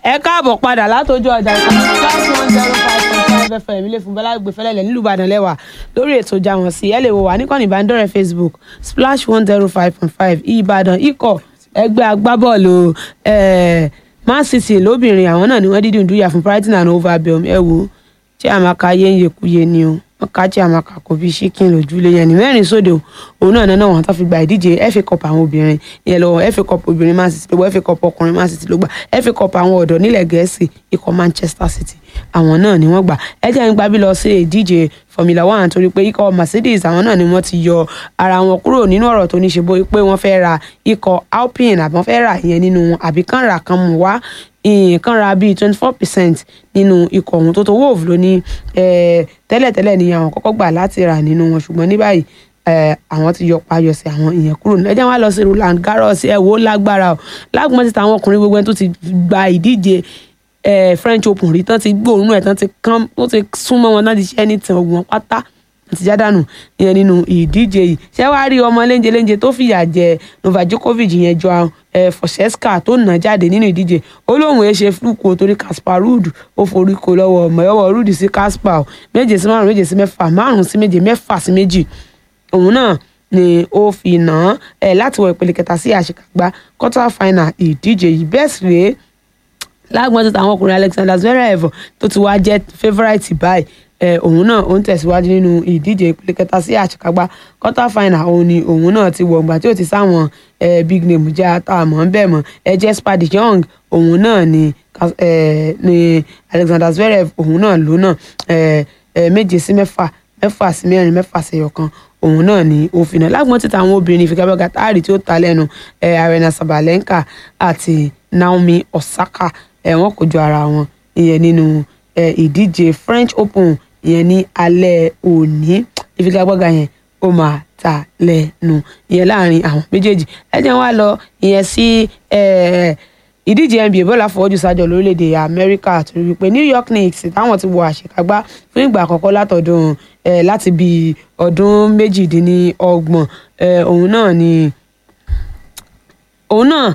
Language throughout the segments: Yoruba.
ẹ káàbọ̀ padà látọjú ọjà +105.5 FM ilé fún bọ́lá gbẹ̀fẹ́lẹ́lẹ̀ nílùú Ìbàdàn lẹ́wà lórí ètò ìjà wọn sí ẹ lè wò wá níkànnì ìbánidọ́rẹ̀ẹ́ Facebook +105.5 Ìbàdàn ikọ̀ ẹgbẹ́ agbábọ́ọ̀lù Man City lóbìnrin àwọn náà ni wọ́n dídùn dúyà fún Brighton and Hove Albion ẹ wò Chiamaka yéyekuye ni o wọ́n ká Chiamaka kò bí ṣíkìn lójúlé yẹn ní mẹ́rin sóde òun náà wọ́n tó fi gba ìdíje FA Cup àwọn obìnrin ìyẹn lọ́wọ́ FA Cup obìnrin Man City ló gbà FA Cup ọkùnrin Man City ló gbà FA Cup àwọn ọ̀dọ́ nílẹ̀ Gẹ̀ẹ́sì ikọ̀ Manchester City àwọn náà ni wọ́n gbà ẹ jẹ́ ń gbá bí lọ sí ìdíje Formula 1 torí pé ikọ̀ Mercedes àwọn náà ni wọ́n ti yọ ara wọn kúrò nínú ọ̀rọ̀ tó ní ṣe bó pé wọ́n fẹ́ ra ikọ̀ Alpine àbí wọ́n fẹ́ ra ìyẹn nínú wọn àbí kán ra kan mú wá nǹkan ra bíi 24% nínú ikọ̀ ọ̀hún tó Wolf ló ní tẹ́lẹ̀tẹ́lẹ̀ ni àwọn kọ́kọ́ gbà láti rà nínú wọn ṣùgbọ́n ní báyìí àwọn ti yọ payọ sí àwọn ìyẹn kúrò ẹ jẹ́ wá lọ sí Roland Garros ẹ wò lágbára o lágbọ́n ti tàwọn ọkùnrin gbogbo ẹni tó ti gba ìdíje French Open rí tán ti gbóòórùn ẹ̀ tán ti kán ó ti súnmọ́ wọn náà ti ṣe ẹni tàn ogun pátá àti jádànù ìyẹn nínú ìdíje yìí ṣé wàá rí ọmọ léńjeléńje tó fìyà jẹ Novak Djokovic yẹn jọ Francesca tó nà jáde nínú ìdíje olóhùn ẹ ṣe fúlùkù torí Casper Ruud ó forí ko lọ́wọ́ ọmọ ẹ̀wọ̀ Ruud sí Casper 7-5 7-5 5-7 6-2 òun náà ni ó fi nà án láti wọ ìpele kẹta sí àṣekágbá quarter final ìdíje yìí bẹ́ẹ̀ sì rèé lágbọ́n tó tàwọn ọkùnrin Alexander Zverev tó ti wá jẹ́ favourite báyìí òun náà ó ń tẹ̀síwájú nínú ìdíje ìpele kẹta sí àṣekágbá quarter final òun ni òun náà ti wọ̀ ǹgbà tí ó ti sáwọn big name jẹ́ àtàmọ́ ń bẹ̀ mọ́ Jesper de Jong òun náà ni Alexander Zverev òun náà ló náà 7-6 6-4 6-4 òun náà ni ó fi náà lágbọ́n títa àwọn obìnrin ìfigagbága táàrí tí ó ta lẹ́nu Aryna Sabalenka àti Naomi Osaka wọ́n kojú ara wọn ìyẹn nínú ìdíje French Open ìyẹn ní alẹ́ òní ìfigagbága yẹn ó máa ta lẹ́nu ìyẹn láàrin àwọn méjèèjì ẹ jẹ́ wá lọ ìyẹn sí ìdíje NBA bọ́ọ̀lù àfọwọ́jù sájọ lórílẹ̀‐èdè Amẹ́ríkà torí wípé New York Knicks táwọn ti wọ àṣekágbá fún ìgbà àkọ́kọ́ látọdún láti bí ọdún 28 òun náà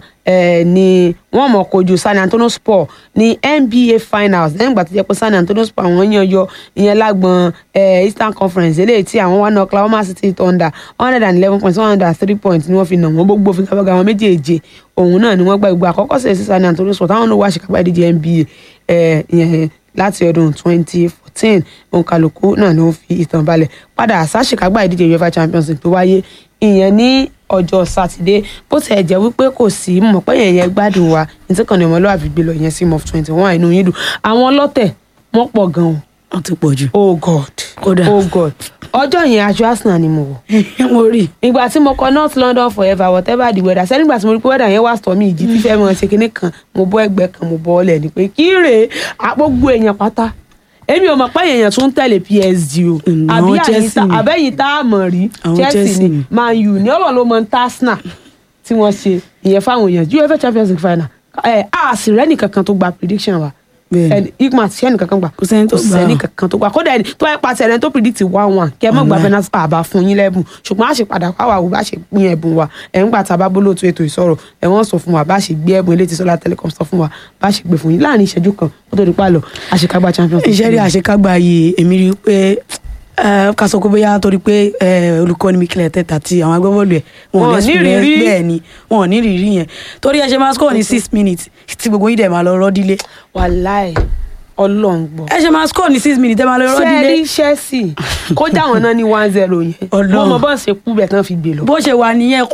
ni wọ́n mọ̀ kojú San Antonio Spurs ní NBA Finals lẹ́yìn ìgbà tó jẹ́ pé San Antonio Spurs àwọn yan yọ ìyẹn lágbọn Eastern Conference eléyìí tí àwọn wà ní Oklahoma City Thunder 111 points 103 points ni wọ́n fi nà wọ́n gbogbo fi kábàgà wọn méjèèjì òun náà ni wọ́n gba ìgbà àkọ́kọ́ sí San Antonio Spurs táwọn ló wá àṣekágbá ìdíje NBA ìyẹn láti ọdún 2014 òǹkàlùkù náà ló fi ìtàn balẹ̀ padà sáṣekágbá ìdíje UEFA Champions League tó wáyé ìyẹn ní ọjọ́ sátidé bó ti ẹ̀ jẹ́ wípé kò sí mọ̀ pé yẹn gbádùn wa ní tí kàn ní ọmọlúwàbí gbé lọ yẹn sí MOF 21 inú yín dùn àwọn ọlọ́tẹ̀ wọ́n pọ̀ gan-an. wọ́n ti pọ̀ jù. oh God kódà oh God ọjọ́ yẹn aṣọ Arsenal ni mo wọ̀. mo rí. ìgbà tí mo kọ North London forever whatever the weather sẹ́ni ìgbà tí mo rí pé weather yẹn wá stormy ìjì tí fẹ́ mọ̀ ṣe kinní kan mo bọ́ ẹgbẹ́ kan mo bọ́ ọlẹ̀ ni pé kí rèé àpògbó èèyàn pátá èmi ò mọ̀ pé èèyàn tún tẹ̀lé PSG o àbí àbẹ́yìn tá a mọ̀ rí Chelsea ni Man U ní ọ̀rọ̀ ló mọ̀ ń Arsenal tí wọ́n ṣe ìyẹn fáwọn èèyàn UEFA Champions League final a sì rẹ́nì kankan tó gba prediction wa ikman tí ẹnì kankan gbà kò sẹ́ni kankan tó gbà kódà tó ẹ pàṣẹ ẹni tó predict 1-1 kẹ mọ́ gba penalty àbá fún yín lẹ́bùn ṣùgbọ́n a ṣe padà wá wò bá ṣe pín ẹ̀bùn wa ẹ̀ ń gbà tá a bá bóló tó ètò ìsọ̀rọ̀ ẹ̀ wọ́n sọ fún wa bá ṣe gbé ẹ̀bùn eléyìí Solar Telecom sọ fún wa bá ṣe gbé fún yín láàrin ìṣẹ́jú kan ó tó di pàlọ́ àṣekágbá Champions League. ìṣẹ́rí àṣekágbá yìí èmi rí pé ká sọ pé bóyá torí pé olùkọ́ni Mikel Arteta àti àwọn agbábọ́ọ̀lù ẹ̀ wọn ní rírí bẹ́ẹ̀ ni wọn ní rírí yẹn torí ẹ ṣe máa score ní 6 minutes tí gbogbo yín dẹ̀ máa lọ rọ́dílé. wàláì Ọlọ́run gbọ́. ẹ ṣe máa score ní 6 minutes ẹ máa lọ rọ́dílé. sẹ́ẹ̀rí Chelsea kó dáwọn náà ní 1-0 yẹn wọ́n mọ bọ́ọ̀ ṣe kú bẹ̀ tán fi gbé lọ. bó ṣe wà nìyẹn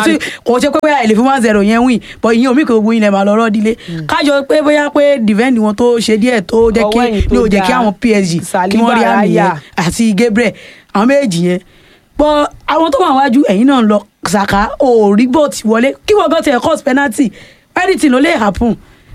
kò ṣe pé bóyá ẹ lè fi 1-0 yẹn win but ìyẹn omi kò gbogbo yín lẹ máa lọ rọ́dílé kájọ pé bóyá pé defend wọn tó ṣe díẹ̀ tó jẹ́ kí ní ó jẹ́ kí àwọn PSG kí wọ́n rí àmì yẹn àti Gabriel àwọn méjì yẹn bọ́ àwọn tó wà wájú ẹ̀yìn náà lọ Saka ò rí bọ́ọ̀tì wọlé kí wọ́n gan tiẹ̀ cause penalty anything ló lè happen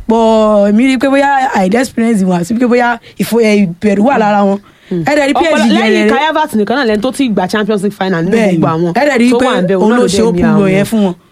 bọ́ èmi rí i pé bóyá àìdẹ́ experience wọn àti pé bóyá ìbẹ̀rù wà lára wọn ẹ̀rẹ̀ rí PSG lẹ́yìn Kai Havertz nìkan náà lẹ́nu tó ti gba Champions League final nínú gbogbo àwọn ẹ̀rẹ̀ rí i pé òun ló ṣe open goal yẹn fún wọn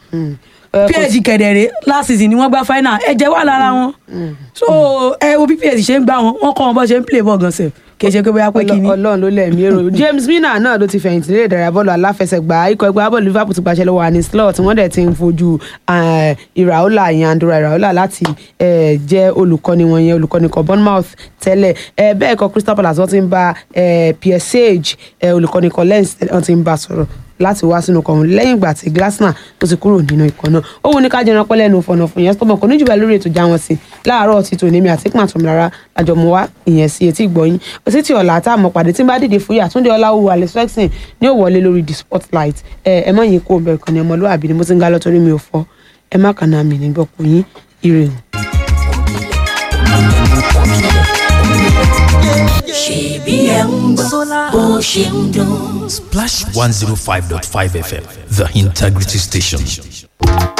PSG kẹ̀dẹ̀rẹ̀ last season ni wọ́n gba final ẹ̀jẹ̀ wà lára wọn so ẹ wo bí PSG ṣe ń gbá wọn kọ́ wọn bọ́ ṣe ń play ball gan sef kì í ṣe pé bóyá pé kí ni. Ọlọ́run ló lẹ̀mí èrò. James Milner náà ló ti fẹ̀yìntì nílé ìdárayá bọ́ọ̀lù aláfẹsẹ̀gbá ikọ̀ ẹgbẹ́ abọ́ọ̀lù Liverpool ti gbàṣẹ lọ́wọ́ Arne Slot wọ́n dẹ̀ ti ń fojú Iraola ìyẹn Andrea Iraola láti jẹ́ olùkọ́ni wọn yẹn olùkọ́ni kan Bournemouth tẹ́lẹ̀ bẹ́ẹ̀ kọ́ Crystal Palace wọ́n ti ń bá PSG olùkọ́ni kan Lens wọ́n ti ń bá sọ̀rọ̀ láti wá sínú kọ̀ọ̀hún lẹ́yìn ìgbà tí Glasner tó ti kúrò nínú ikọ̀ náà ó wù ní ká jẹran pẹ́ lẹ́nu fọ̀nà fún yẹn stọ́mọ̀ kò ní jùlọ lórí ètò já wọn sí láàárọ̀ ti tò ní mi àti pín àtọ̀mọ̀lára àjọmọ̀ wá ìyẹn sí etí ìgbọ̀yìn òsì tí ọ̀la tá a mọ̀ pàdé tí ń bá dìde fúyà Túndé Ọláwù Alex Ferguson ní ó wọlé lórí The Spotlight ẹ mọ̀ yín kó bẹ̀rẹ̀ kan ní ọmọlúwàbí ni mo ti ń ga lọ torí mi ò fọ́ ẹ má kàn náà mi nígbọ̀kùn yín ire o. Splash 105.5 FM, the integrity station.